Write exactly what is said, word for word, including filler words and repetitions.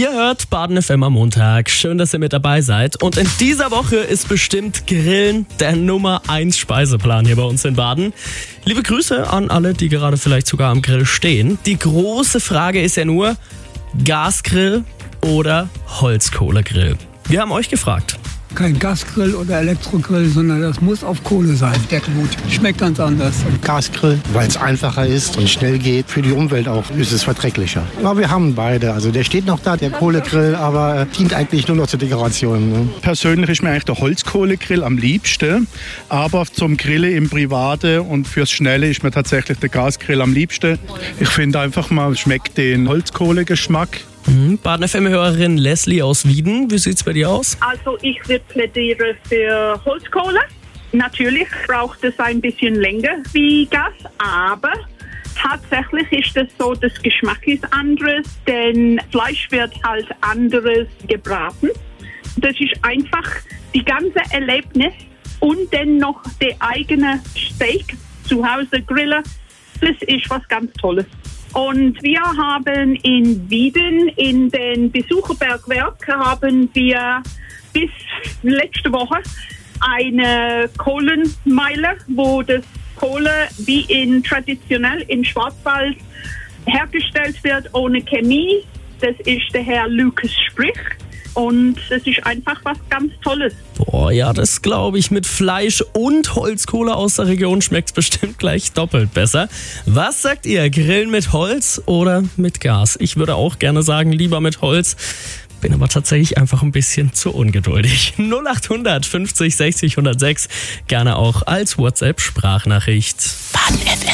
Ihr hört Baden F M am Montag. Schön, dass ihr mit dabei seid. Und in dieser Woche ist bestimmt Grillen der Nummer eins Speiseplan hier bei uns in Baden. Liebe Grüße an alle, die gerade vielleicht sogar am Grill stehen. Die große Frage ist ja nur, Gasgrill oder Holzkohlegrill? Wir haben euch gefragt. Kein Gasgrill oder Elektrogrill, sondern das muss auf Kohle sein. Der gut. Schmeckt ganz anders. Gasgrill, weil es einfacher ist und schnell geht. Für die Umwelt auch ist es verträglicher. Aber wir haben beide. Also der steht noch da, der Kohlegrill, aber dient eigentlich nur noch zur Dekoration. Ne? Persönlich ist mir eigentlich der Holzkohlegrill am liebsten. Aber zum Grillen im Private und fürs Schnelle ist mir tatsächlich der Gasgrill am liebsten. Ich finde einfach, man schmeckt den Holzkohlegeschmack. Mhm. Baden F M-Hörerin Leslie aus Wieden, wie sieht's bei dir aus? Also ich würde plädieren für Holzkohle. Natürlich braucht es ein bisschen länger wie Gas, aber tatsächlich ist es so, das Geschmack ist anderes, denn Fleisch wird halt anderes gebraten. Das ist einfach die ganze Erlebnis und dann noch der eigene Steak zu Hause grillen. Das ist was ganz Tolles. Und wir haben in Wieden, in den Besucherbergwerk, haben wir bis letzte Woche eine Kohlenmeile, wo das Kohle wie in traditionell in Schwarzwald hergestellt wird, ohne Chemie. Das ist der Herr Lukas Sprich. Und das ist einfach was ganz Tolles. Boah, ja, das glaube ich. Mit Fleisch und Holzkohle aus der Region schmeckt's bestimmt gleich doppelt besser. Was sagt ihr? Grillen mit Holz oder mit Gas? Ich würde auch gerne sagen, lieber mit Holz. Bin aber tatsächlich einfach ein bisschen zu ungeduldig. null acht hundert fünfzig sechzig hundertsechs. Gerne auch als WhatsApp-Sprachnachricht. Baden F M.